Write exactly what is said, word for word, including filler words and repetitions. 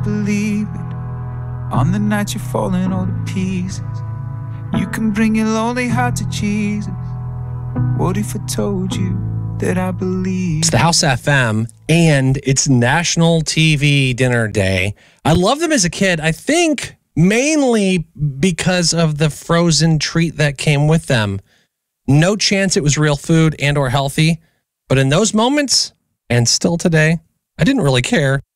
believe it. On the night you're falling all to pieces, you can bring your lonely heart to Jesus. What if I told you that I believe? It's the House F M, and it's National T V Dinner Day. I loved them as a kid. I think mainly because of the frozen treat that came with them. No chance it was real food and or healthy, but in those moments, and still today, I didn't really care.